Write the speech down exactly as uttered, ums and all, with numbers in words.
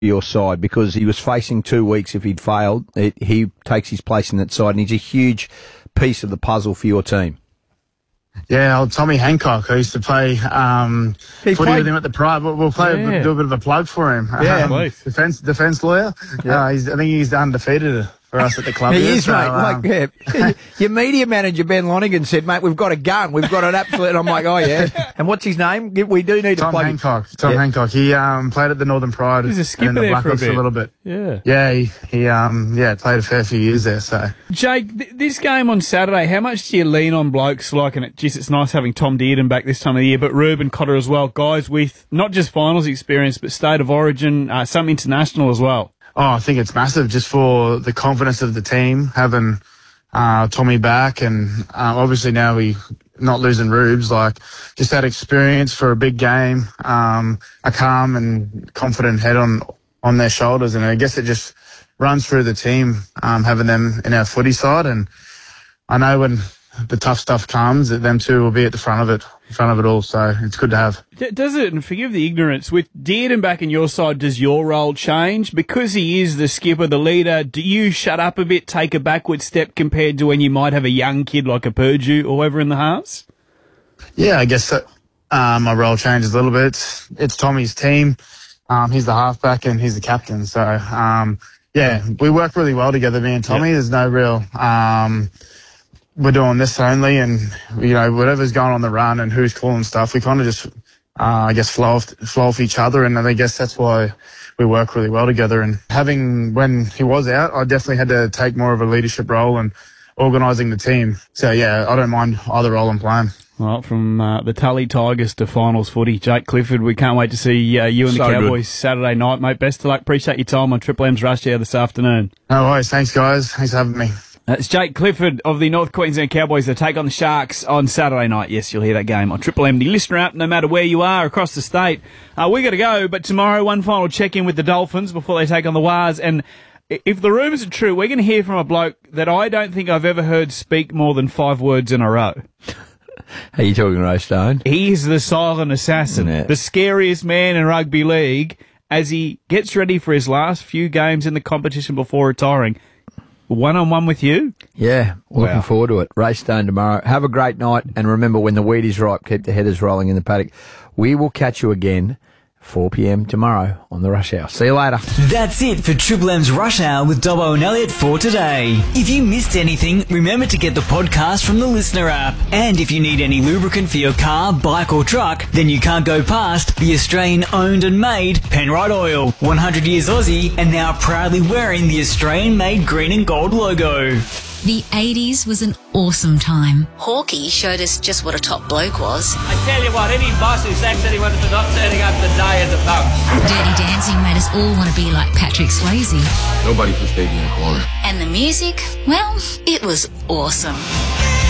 your side because he was facing two weeks if he'd failed. It, he takes his place in that side, and he's a huge piece of the puzzle for your team. Yeah, old Tommy Hancock. I used to play um, footy played... with him at the Pride. We'll, we'll play yeah. a, do a bit of a plug for him. Yeah, um, defense defense lawyer. Yeah. Uh, he's, I think he's undefeated for us at the club. He here, is, so, mate. Um, like, yeah. Your media manager, Ben Lonigan, said, mate, we've got a gun. We've got an absolute... And I'm like, oh, yeah. And what's his name? We do need to Tom plug Hancock. Tom yeah. Hancock. He um, played at the Northern Pride. He's a skipper and the there Black for a Hawks bit. a little bit. Yeah. Yeah, he, he um, yeah, played a fair few years there, so... Jake, th- this game on Saturday, how much do you lean on blokes like, and it, geez, it's nice having Tom Dearden back this time of the year, but Ruben Cotter as well, guys with not just finals experience, but state of origin, uh, some international as well? Oh, I think it's massive just for the confidence of the team, having uh, Tommy back, and uh, obviously now we not losing Rubes, like just that experience for a big game, um, a calm and confident head on, on their shoulders, and I guess it just runs through the team, um, having them in our footy side, and I know when the tough stuff comes, that them two will be at the front of it, in front of it all. So it's good to have. D- does it, and forgive the ignorance, with Dearden back in your side, does your role change? Because he is the skipper, the leader, do you shut up a bit, take a backward step compared to when you might have a young kid like a Purdue or whoever in the halves? Yeah, I guess that, um, my role changes a little bit. It's, it's Tommy's team. Um, he's the halfback and he's the captain. So, um, yeah, we work really well together, me and Tommy. Yep. There's no real... Um, we're doing this only, and you know whatever's going on the run and who's calling stuff, we kind of just, uh, I guess, flow off, flow off each other, and I guess that's why we work really well together. And having when he was out, I definitely had to take more of a leadership role and organising the team. So yeah, I don't mind either role I'm playing. Well, from uh, the Tully Tigers to finals footy, Jake Clifford, we can't wait to see uh, you and so the Cowboys good. Saturday night, mate. Best of luck. Appreciate your time on Triple M's Rush Hour this afternoon. No worries. Thanks, guys. Thanks for having me. It's Jake Clifford of the North Queensland Cowboys that take on the Sharks on Saturday night. Yes, you'll hear that game on Triple M, the listener app, no matter where you are across the state. Uh, we got to go, but tomorrow, one final check-in with the Dolphins before they take on the Wars. And if the rumours are true, we're going to hear from a bloke that I don't think I've ever heard speak more than five words in a row. Are you talking Ray Stone? He's the silent assassin, yeah. the scariest man in rugby league as he gets ready for his last few games in the competition before retiring. One-on-one with you? Yeah, looking wow. forward to it. Race Stone tomorrow. Have a great night, and remember, when the wheat is ripe, keep the headers rolling in the paddock. We will catch you again four p.m. tomorrow on the Rush Hour. See you later. That's it for Triple M's Rush Hour with Dobbo and Elliot for today. If you missed anything, remember to get the podcast from the listener app. And if you need any lubricant for your car, bike or truck, then you can't go past the Australian owned and made Penrite Oil. one hundred years Aussie and now proudly wearing the Australian made green and gold logo. The eighties was an awesome time. Hawkeye showed us just what a top bloke was. I tell you what, any boss who sacks anyone for not turning up the day as a punk. Dirty Dancing made us all want to be like Patrick Swayze. Nobody puts baby in a corner. And the music, well, it was awesome.